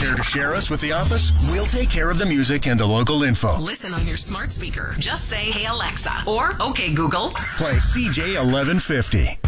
Care to share us with the office? We'll take care of the music and the local info. Listen on your smart speaker. Just say, "Hey Alexa," or "Okay Google." Play CJ 1150.